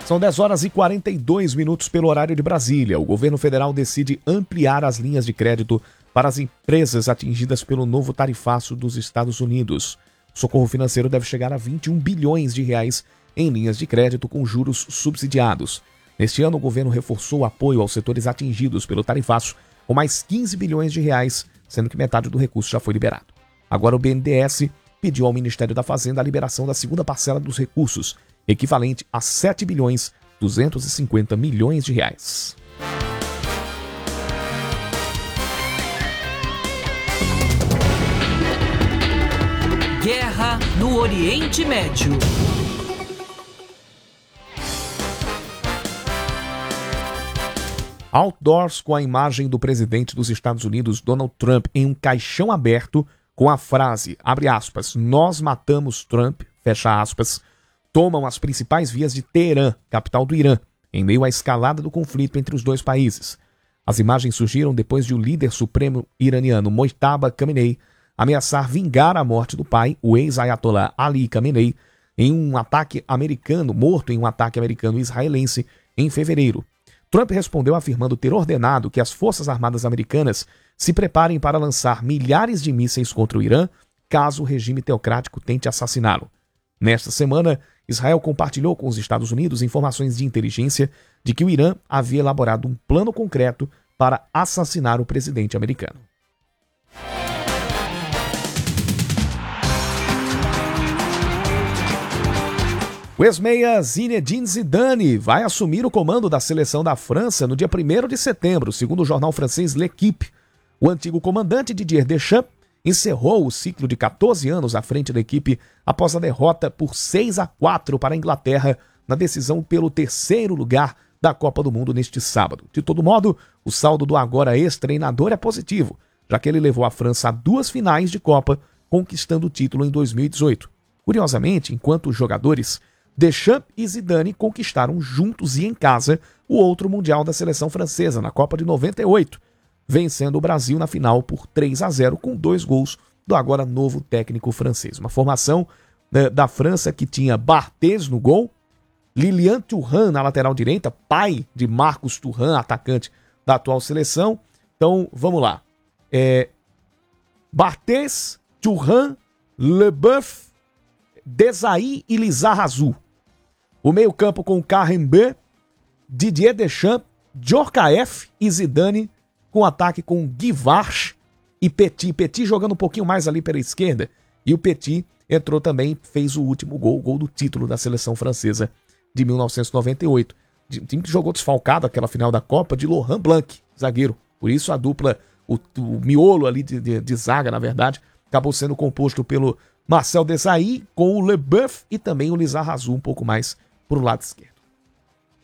São 10h42 pelo horário de Brasília. O governo federal decide ampliar as linhas de crédito para as empresas atingidas pelo novo tarifaço dos Estados Unidos. O socorro financeiro deve chegar a 21 bilhões de reais em linhas de crédito com juros subsidiados. Neste ano, o governo reforçou o apoio aos setores atingidos pelo tarifaço com mais 15 bilhões de reais, sendo que metade do recurso já foi liberado. Agora o BNDES pediu ao Ministério da Fazenda a liberação da segunda parcela dos recursos, equivalente a 7 bilhões 250 milhões de reais. Guerra no Oriente Médio. Outdoors com a imagem do presidente dos Estados Unidos, Donald Trump, em um caixão aberto com a frase, abre aspas, nós matamos Trump, fecha aspas, tomam as principais vias de Teherã, capital do Irã, em meio à escalada do conflito entre os dois países. As imagens surgiram depois de o líder supremo iraniano Mojtaba Khamenei ameaçar vingar a morte do pai, o ex-ayatollah Ali Khamenei, morto em um ataque americano-israelense em fevereiro. Trump respondeu afirmando ter ordenado que as Forças Armadas americanas se preparem para lançar milhares de mísseis contra o Irã, caso o regime teocrático tente assassiná-lo. Nesta semana, Israel compartilhou com os Estados Unidos informações de inteligência de que o Irã havia elaborado um plano concreto para assassinar o presidente americano. O ex-meia Zinedine Zidane vai assumir o comando da seleção da França no dia 1º de setembro, segundo o jornal francês L'Équipe. O antigo comandante Didier Deschamps encerrou o ciclo de 14 anos à frente da equipe após a derrota por 6-4 para a Inglaterra na decisão pelo terceiro lugar da Copa do Mundo neste sábado. De todo modo, o saldo do agora ex-treinador é positivo, já que ele levou a França a 2 finais de Copa, conquistando o título em 2018. Curiosamente, enquanto os jogadores Deschamps e Zidane conquistaram juntos e em casa o outro Mundial da seleção francesa na Copa de 98, vencendo o Brasil na final por 3-0 com 2 gols do agora novo técnico francês. Uma formação da França que tinha Barthez no gol, Lilian Thuram na lateral direita, pai de Marcus Thuram, atacante da atual seleção. Então, vamos lá. Barthez, Thuram, Leboeuf, Desailly e Lizarazu. O meio-campo com Karembeu, Didier Deschamps, Djorkaeff e Zidane, com ataque com Guivarch e Petit. Petit jogando um pouquinho mais ali pela esquerda. E o Petit entrou também, fez o último gol, o gol do título da seleção francesa de 1998. O time que jogou desfalcado aquela final da Copa de Laurent Blanc, zagueiro. Por isso a dupla, o miolo ali de zaga, na verdade, acabou sendo composto pelo Marcel Desailly com o Leboeuf e também o Lizarazu um pouco mais para o lado esquerdo.